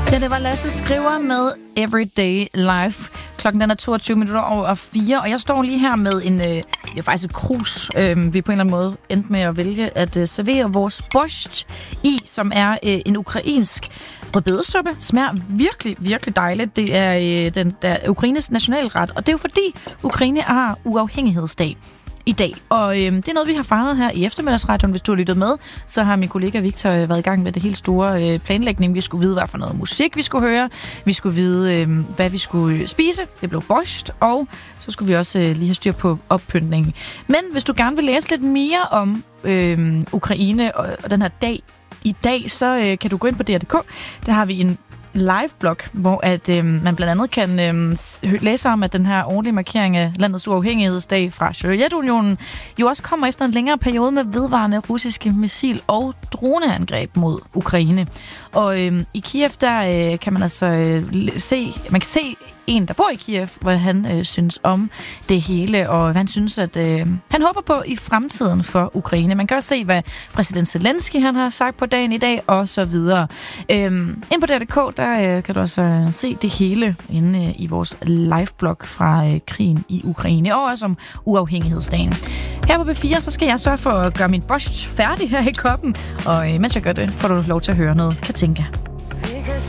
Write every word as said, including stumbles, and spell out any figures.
Ja, det var Lasse Skriver med Everyday Life. Klokken den er toogtyve minutter over fire, og jeg står lige her med en, øh, det er faktisk et krus, øh, vi på en eller anden måde endte med at vælge at øh, servere vores borscht i, som er øh, en ukrainsk rødbedesuppe. Smager virkelig, virkelig dejligt. Det er øh, den der Ukraines nationalret, og det er jo fordi Ukraine har uafhængighedsdag i dag. Og øh, det er noget, vi har fejret her i eftermiddagsradioen. Hvis du har lyttet med, så har min kollega Victor øh, været i gang med det helt store øh, planlægning. Vi skulle vide, hvad for noget musik vi skulle høre. Vi skulle vide, øh, hvad vi skulle spise. Det blev borscht, og så skulle vi også øh, lige have styr på oppyntningen. Men hvis du gerne vil læse lidt mere om øh, Ukraine og, og den her dag i dag, så øh, kan du gå ind på D R punktum d k. Der har vi en live-blog, hvor at, øh, man blandt andet kan øh, læse om, at den her årlige markering af landets uafhængighedsdag fra Sovjetunionen jo også kommer efter en længere periode med vedvarende russiske missil- og droneangreb mod Ukraine. Og øh, i Kiev, der øh, kan man altså øh, se, man kan se en, der bor i Kiev, hvad han øh, synes om det hele, og hvad han synes, at øh, han håber på i fremtiden for Ukraine. Man kan også se, hvad præsident Zelensky han har sagt på dagen i dag, og så videre. Øhm, ind på D R punktum d k, der øh, kan du også øh, se det hele inde øh, i vores live-blog fra øh, krigen i Ukraine, og også om uafhængighedsdagen. Her på B fire, så skal jeg sørge for at gøre min borscht færdig her i koppen, og øh, mens jeg gør det, får du lov til at høre noget Katinka.